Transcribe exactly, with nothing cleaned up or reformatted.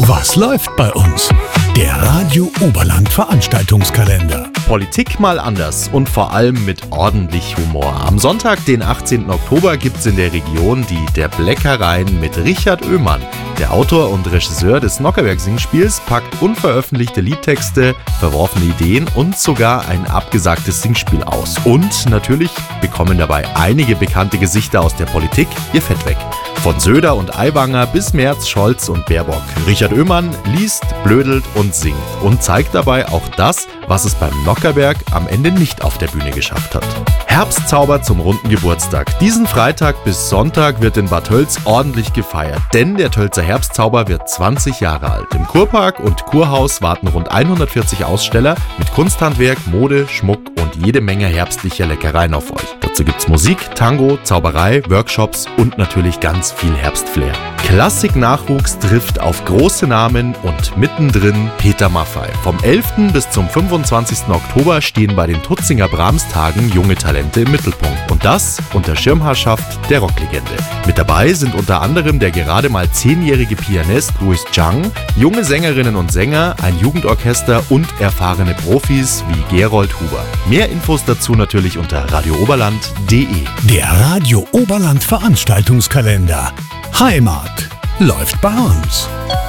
Was läuft bei uns? Der Radio Oberland Veranstaltungskalender. Politik mal anders und vor allem mit ordentlich Humor. Am Sonntag, den achtzehnten Oktober, gibt's in der Region die Der Bleckereien mit Richard Oehmann. Der Autor und Regisseur des Nockherberg-Singspiels packt unveröffentlichte Liedtexte, verworfene Ideen und sogar ein abgesagtes Singspiel aus. Und natürlich bekommen dabei einige bekannte Gesichter aus der Politik ihr Fett weg. Von Söder und Aiwanger bis Merz, Scholz und Baerbock. Richard Oehmann liest, blödelt und singt und zeigt dabei auch das, was es beim Nockherberg am Ende nicht auf der Bühne geschafft hat. Herbstzauber zum runden Geburtstag. Diesen Freitag bis Sonntag wird in Bad Tölz ordentlich gefeiert, denn der Tölzer Herbstzauber wird zwanzig Jahre alt. Im Kurpark und Kurhaus warten rund hundertvierzig Aussteller mit Kunsthandwerk, Mode, Schmuck und jede Menge herbstlicher Leckereien auf euch. Dazu gibt's Musik, Tango, Zauberei, Workshops und natürlich ganz viel Herbstflair. Klassik-Nachwuchs trifft auf große Namen und mittendrin Peter Maffay. Vom elften bis zum fünfundzwanzigsten Oktober stehen bei den Tutzinger Brahms-Tagen junge Talente im Mittelpunkt. Und das unter Schirmherrschaft der Rocklegende. Mit dabei sind unter anderem der gerade mal zehnjährige Pianist Louis Zhang, junge Sängerinnen und Sänger, ein Jugendorchester und erfahrene Profis wie Gerold Huber. Mehr Infos dazu natürlich unter radiooberland punkt de. Der Radio Oberland Veranstaltungskalender. Heimat läuft bei uns.